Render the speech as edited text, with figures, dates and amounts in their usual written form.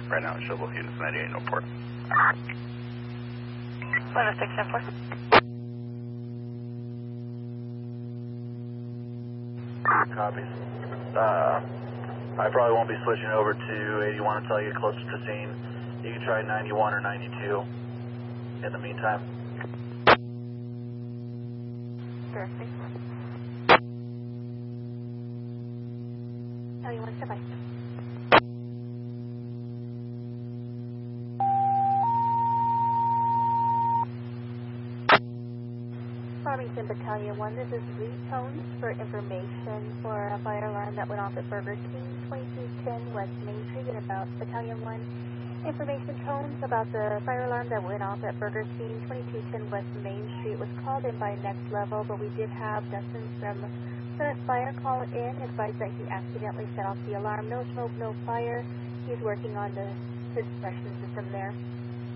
right now in Showboat Units 98 Newport. 10674. Copies. I probably won't be switching over to 81 until I get closer to scene. You can try 91 or 92 in the meantime. Directing. 91 device. Farmington Battalion 1, this is retones for information for a fire alarm that went off at Burger King, 2210 West Main Street at about Battalion 1. Information tones about the fire alarm that went off at Burger King, 2210 West Main Street was called in by Next Level, but we did have Dustin from Senate Fire call in, advised that he accidentally set off the alarm. No smoke, no fire. He's working on the suppression system there.